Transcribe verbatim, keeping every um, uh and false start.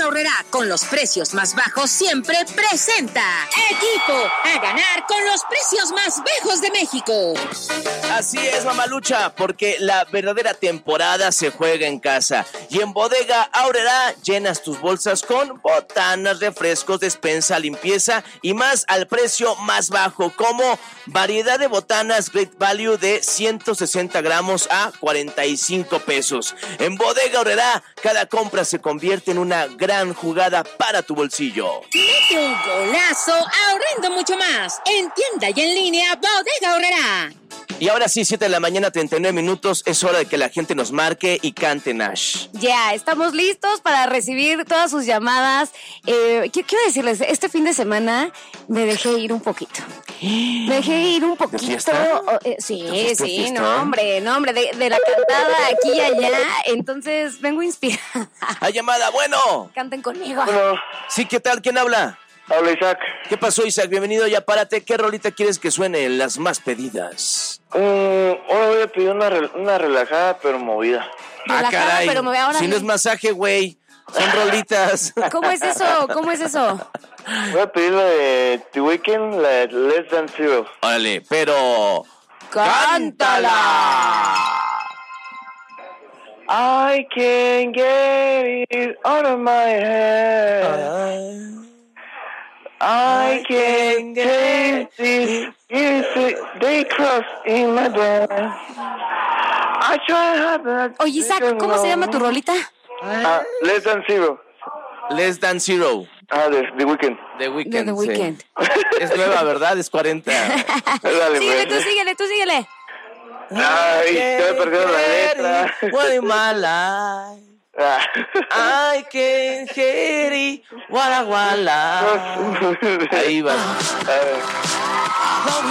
Aurrerá, con los precios más bajos siempre presenta Equipo a ganar con los precios más bajos de México. Así es, mamalucha, porque la verdadera temporada se juega en casa. Y en Bodega Aurrerá llenas tus bolsas con botanas, refrescos, despensa, limpieza y más al precio más bajo, como variedad de botanas Great Value de ciento sesenta gramos a cuarenta y cinco pesos. En Bodega Aurrerá, cada compra se convierte en una gran jugada para tu bolsillo. Mete un golazo ahorrando mucho más. En tienda y en línea, Bodega Aurrerá. Y ahora sí, siete de la mañana, treinta y nueve minutos, es hora de que la gente nos marque y cante Nash. Ya, yeah, estamos listos para recibir todas sus llamadas. Eh, quiero decirles, este fin de semana me dejé ir un poquito. Me dejé ir un poquito. Oh, eh, sí, sí, no, hombre, no, hombre, de, de la cantada aquí y allá. Entonces vengo inspirada. ¡Hay llamada! ¡Bueno! Canten conmigo. Bueno. Sí, ¿qué tal? ¿Quién habla? Habla Isaac. ¿Qué pasó, Isaac? Bienvenido, ya párate. ¿Qué rolita quieres que suene? Las más pedidas. Um, ahora voy a pedir una, re- una relajada pero movida. Relajada, ah, caray. pero me ahora si no es masaje, güey. Son rolitas. ¿Cómo es eso? ¿Cómo es eso? Voy a pedir la de The Weeknd, la de Less Than Zero. Órale, pero... ¡Cántala! I can't get it out of my head. I can't get this music they cross in my bed. I try hard, but Oye, Isaac, ¿cómo se llama tu rolita? Ah, Less Than Zero. Less Than Zero. Ah, de The Weeknd. The Weeknd. De The Weeknd. Sí. Es nueva, ¿verdad? Es cuarenta. Dale, Síguele, pues. tú síguele, tú síguele. Ay, estoy perdiendo la letra. What in my life? Ah. I can't get it. Walla, walla. Ahí va. A ver.